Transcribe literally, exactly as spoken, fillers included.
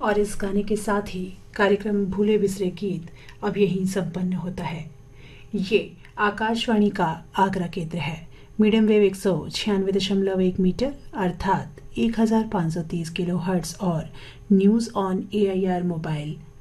और इस गाने के साथ ही कार्यक्रम भूले बिसरे गीत अब यहीं संपन्न होता है। ये आकाशवाणी का आगरा केंद्र है। मीडियम वेव एक सौ छियानवे दशमलव एक मीटर अर्थात एक हजार पाँच सौ तीस किलो हर्ट्स और news on A I R mobile